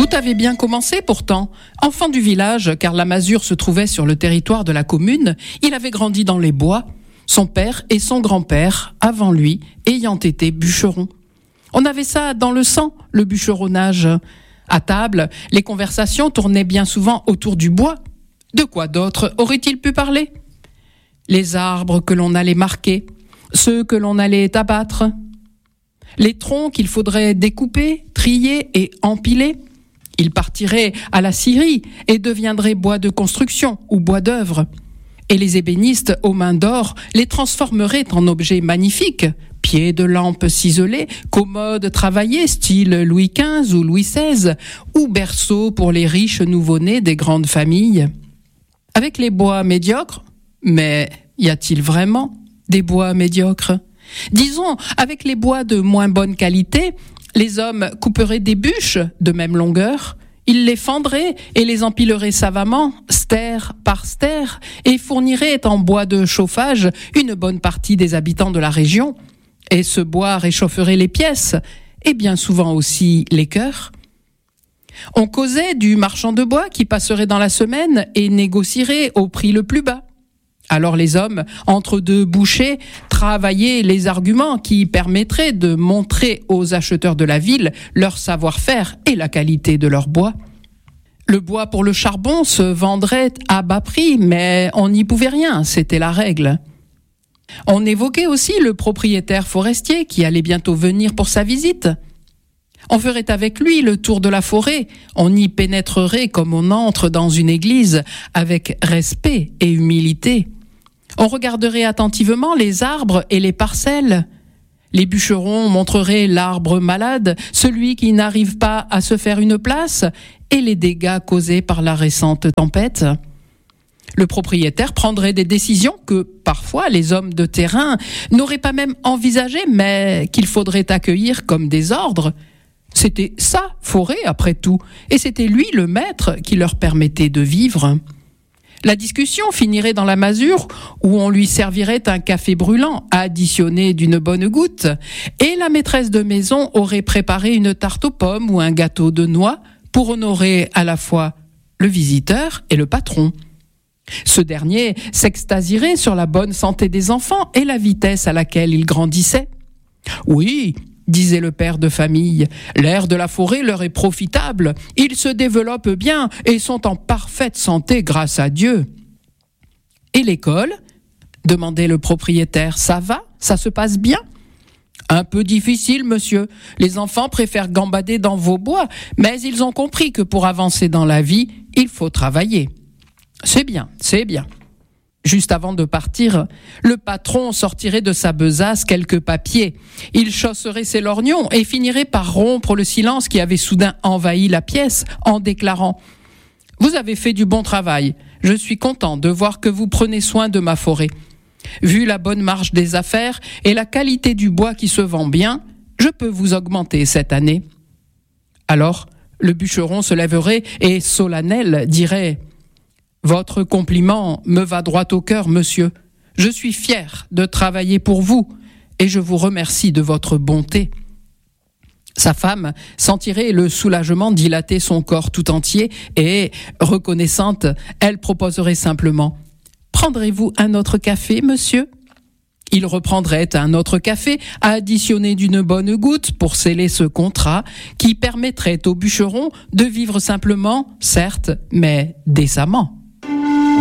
Tout avait bien commencé pourtant. Enfant du village, car la masure se trouvait sur le territoire de la commune, il avait grandi dans les bois, son père et son grand-père, avant lui, ayant été bûcherons. On avait ça dans le sang, le bûcheronnage. À table, les conversations tournaient bien souvent autour du bois. De quoi d'autre aurait-il pu parler ? Les arbres que l'on allait marquer, ceux que l'on allait abattre, les troncs qu'il faudrait découper, trier et empiler. Ils partiraient à la scierie et deviendraient bois de construction ou bois d'œuvre. Et les ébénistes aux mains d'or les transformeraient en objets magnifiques, pieds de lampe ciselés, commodes travaillés style Louis XV ou Louis XVI, ou berceaux pour les riches nouveau-nés des grandes familles. Avec les bois médiocres, mais y a-t-il vraiment des bois médiocres ? Disons, avec les bois de moins bonne qualité, les hommes couperaient des bûches de même longueur, ils les fendraient et les empileraient savamment, stère par stère, et fourniraient en bois de chauffage une bonne partie des habitants de la région. Et ce bois réchaufferait les pièces, et bien souvent aussi les cœurs. On causait du marchand de bois qui passerait dans la semaine et négocierait au prix le plus bas. Alors les hommes, entre deux bouchées, travaillaient les arguments qui permettraient de montrer aux acheteurs de la ville leur savoir-faire et la qualité de leur bois. Le bois pour le charbon se vendrait à bas prix, mais on n'y pouvait rien, c'était la règle. On évoquait aussi le propriétaire forestier qui allait bientôt venir pour sa visite. On ferait avec lui le tour de la forêt, on y pénétrerait comme on entre dans une église, avec respect et humilité. On regarderait attentivement les arbres et les parcelles. Les bûcherons montreraient l'arbre malade, celui qui n'arrive pas à se faire une place, et les dégâts causés par la récente tempête. Le propriétaire prendrait des décisions que, parfois, les hommes de terrain n'auraient pas même envisagées, mais qu'il faudrait accueillir comme des ordres. C'était sa forêt, après tout, et c'était lui le maître qui leur permettait de vivre. La discussion finirait dans la masure où on lui servirait un café brûlant additionné d'une bonne goutte, et la maîtresse de maison aurait préparé une tarte aux pommes ou un gâteau de noix pour honorer à la fois le visiteur et le patron. Ce dernier s'extasierait sur la bonne santé des enfants et la vitesse à laquelle ils grandissaient. Oui, disait le père de famille, l'air de la forêt leur est profitable, ils se développent bien et sont en parfaite santé grâce à Dieu. Et l'école ? Demandait le propriétaire, ça va ? Ça se passe bien ? Un peu difficile, monsieur. Les enfants préfèrent gambader dans vos bois, mais ils ont compris que pour avancer dans la vie, il faut travailler. C'est bien, c'est bien. Juste avant de partir, le patron sortirait de sa besace quelques papiers. Il chausserait ses lorgnons et finirait par rompre le silence qui avait soudain envahi la pièce en déclarant « Vous avez fait du bon travail. Je suis content de voir que vous prenez soin de ma forêt. Vu la bonne marche des affaires et la qualité du bois qui se vend bien, je peux vous augmenter cette année. » Alors, le bûcheron se lèverait et, solennel, dirait « Votre compliment me va droit au cœur, monsieur. Je suis fier de travailler pour vous et je vous remercie de votre bonté. » Sa femme sentirait le soulagement dilater son corps tout entier et, reconnaissante, elle proposerait simplement « Prendrez-vous un autre café, monsieur ?» Il reprendrait un autre café additionné d'une bonne goutte pour sceller ce contrat qui permettrait au bûcheron de vivre simplement, certes, mais décemment.